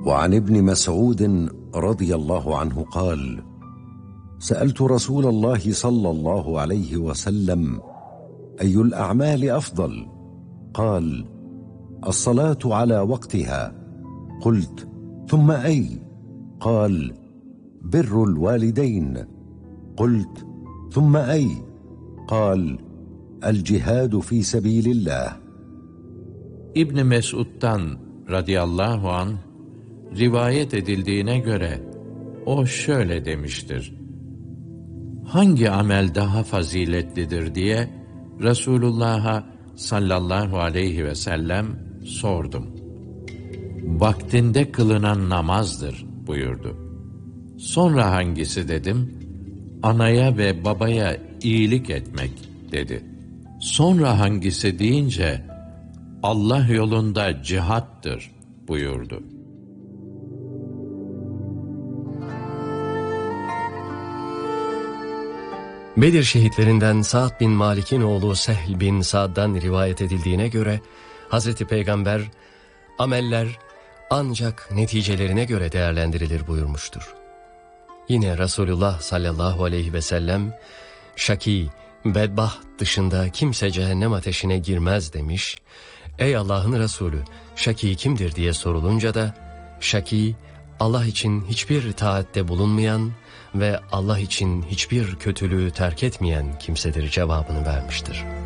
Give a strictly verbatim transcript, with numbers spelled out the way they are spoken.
وعن ابن مسعود رضي الله عنه قال: سألت رسول الله صلى الله عليه وسلم: أي الأعمال أفضل؟ قال: الصلاة على وقتها. قلت: ثم أي؟ قال: بر الوالدين. قلت: ثم أي؟ قال: الجهاد في سبيل الله. İbn Mesud'dan radıyallahu anh rivayet edildiğine göre o şöyle demiştir: hangi amel daha faziletlidir diye Resulullah'a sallallahu aleyhi ve sellem sordum. Vaktinde kılınan namazdır buyurdu. Sonra hangisi dedim? Anaya ve babaya iyilik etmek dedi. Sonra hangisi deyince Allah yolunda cihattır buyurdu. Bedir şehitlerinden Sa'd bin Malik'in oğlu Sehl bin Sa'd'dan rivayet edildiğine göre Hazreti Peygamber ameller ancak neticelerine göre değerlendirilir buyurmuştur. Yine Resulullah sallallahu aleyhi ve sellem şaki, bedbaht dışında kimse cehennem ateşine girmez demiş. Ey Allah'ın Resulü, şaki kimdir diye sorulunca da şaki Allah için hiçbir taatte bulunmayan ve Allah için hiçbir kötülüğü terk etmeyen kimsedir cevabını vermiştir.